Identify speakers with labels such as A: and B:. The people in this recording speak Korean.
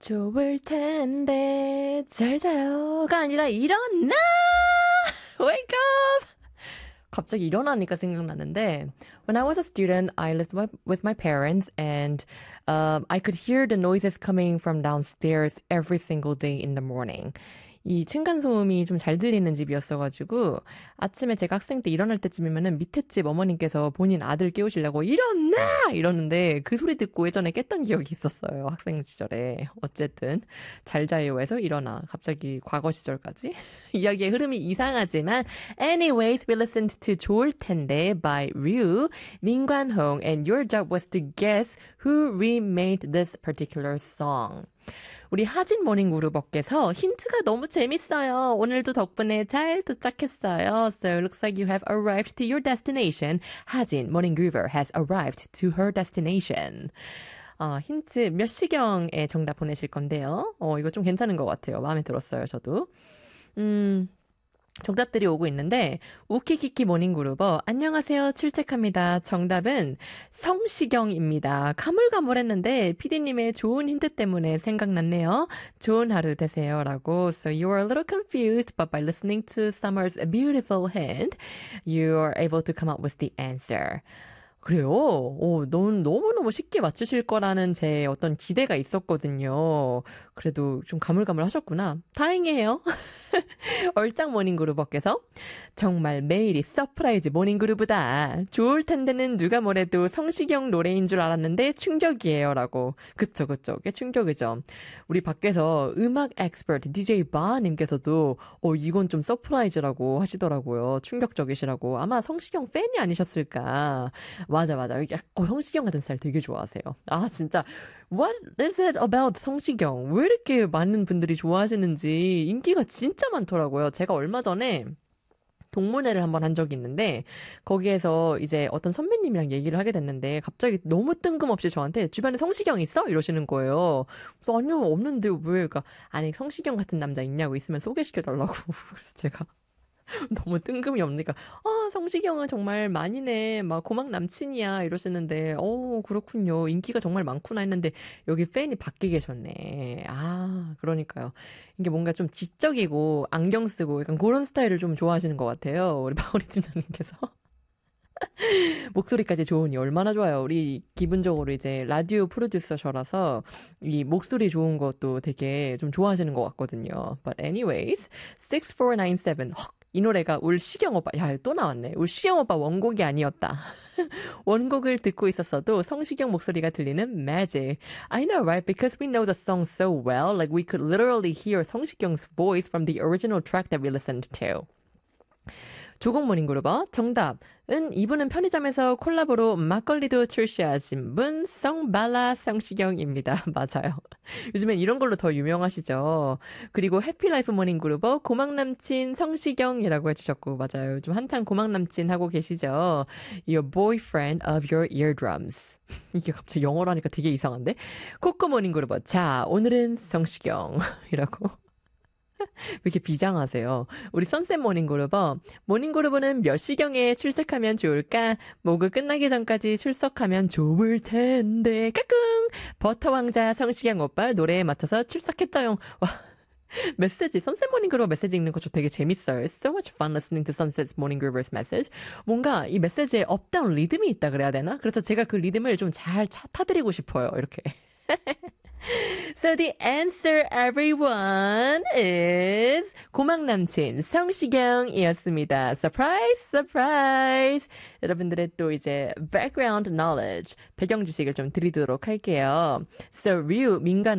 A: 좋을 텐데 잘 자요가 아니라 일어나! Wake up! 갑자기 일어나니까 생각나는데 when I was a student, I lived with my parents and I could hear the noises coming from downstairs every single day in the morning. 이 층간소음이 좀 잘 들리는 집이었어가지고 아침에 제가 학생 때 일어날 때쯤이면은 밑에 집 어머님께서 본인 아들 깨우시려고 일어나! 이러는데 그 소리 듣고 예전에 깼던 기억이 있었어요. 학생 시절에. 어쨌든 잘 자요에서 일어나. 갑자기 과거 시절까지. 이야기의 흐름이 이상하지만 anyways, we listened to 좋을 텐데 by Ryu, 민관홍 and your job was to guess who remade this particular song. 우리 하진 모닝그룹업께서 힌트가 너무 재밌어요. 오늘도 덕분에 잘 도착했어요. So it looks like you have arrived to your destination. 하진 모닝그룹 has arrived to her destination. 힌트 몇 시경에 정답 보내실 건데요. 이거 좀 괜찮은 것 같아요. 마음에 들었어요, 저도. 정답들이 오고 있는데 우키키키 모닝그룹어 안녕하세요 출첵합니다. 정답은 성시경입니다. 가물가물했는데 PD님의 좋은 힌트 때문에 생각났네요. 좋은 하루 되세요 라고. So you were a little confused but by listening to Summer's beautiful hint you are able to come up with the answer. 그래요? 너무너무 쉽게 맞추실 거라는 제 어떤 기대가 있었거든요. 그래도 좀 가물가물 하셨구나. 다행이에요. 얼짱 모닝그룹업께서 정말 매일이 서프라이즈 모닝그룹이다. 좋을 텐데는 누가 뭐래도 성시경 노래인 줄 알았는데 충격이에요 라고. 그쵸. 그게 충격이죠. 우리 밖에서 음악 엑스퍼트 DJ 바님께서도 이건 좀 서프라이즈라고 하시더라고요. 충격적이시라고. 아마 성시경 팬이 아니셨을까. 맞아. 성시경 같은 스타일 되게 좋아하세요. 아 진짜 What is it about 성시경? 왜 이렇게 많은 분들이 좋아하시는지 인기가 진짜 많더라고요. 제가 얼마 전에 동문회를 한번 한 적이 있는데 거기에서 이제 어떤 선배님이랑 얘기를 하게 됐는데 갑자기 너무 뜬금없이 저한테 주변에 성시경 있어? 이러시는 거예요. 그래서 아니요 없는데 왜? 그러니까 아니 성시경 같은 남자 있냐고 있으면 소개시켜달라고. 그래서 제가 너무 뜬금이 없으니까 성시경은 정말 만이네 막 고막 남친이야 이러시는데 그렇군요 인기가 정말 많구나 했는데 여기 팬이 밖에 계셨네. 그러니까요 이게 뭔가 좀 지적이고 안경 쓰고 약간 그런 스타일을 좀 좋아하시는 것 같아요 우리 바우리 팀장님께서. 목소리까지 좋으니 얼마나 좋아요. 우리 기본적으로 이제 라디오 프로듀서셔라서 이 목소리 좋은 것도 되게 좀 좋아하시는 것 같거든요. But anyways, 6497 이 노래가 울 시경 오빠 또 나왔네. 울 시경 오빠 원곡이 아니었다. 원곡을 듣고 있었어도 성시경 목소리가 들리는 magic. I know, right? Because we know the song so well, like we could literally hear 성시경's voice from the original track that we listened to. 조공모닝그룹어 정답은 이분은 편의점에서 콜라보로 막걸리도 출시하신 분 성발라 성시경입니다. 맞아요. 요즘엔 이런 걸로 더 유명하시죠. 그리고 해피라이프 모닝그룹어 고막남친 성시경이라고 해주셨고 맞아요. 요즘 한창 고막남친 하고 계시죠. Your boyfriend of your eardrums. 이게 갑자기 영어로 하니까 되게 이상한데. 코코모닝그룹어 자 오늘은 성시경이라고. 왜 이렇게 비장하세요? 우리 선셋 모닝그룹어 모닝그룹은 몇 시경에 출첵하면 좋을까? 모그 끝나기 전까지 출석하면 좋을 텐데 까꿍 버터왕자 성시경 오빠 노래에 맞춰서 출석했죠용. 와 메시지 선셋 모닝그룹 메시지 읽는 거 저 되게 재밌어요. It's so much fun listening to Sunset's Morning Groover's message. 뭔가 이 메시지에 업다운 리듬이 있다 그래야 되나? 그래서 제가 그 리듬을 좀 잘 타드리고 싶어요. 이렇게. So the answer, everyone, is 고막남친 성시경이었습니다. Surprise, surprise. 여러분들의 또 이제 background knowledge, 배경 지식을 좀 드리도록 할게요. So Ryu 민간